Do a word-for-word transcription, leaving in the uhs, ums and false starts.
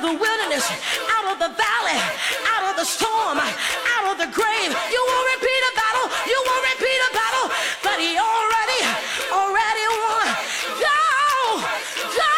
the wilderness, out of the valley, out of the storm, out of the grave. You won't repeat a battle, you won't repeat a battle, but he already, already won. Go, go.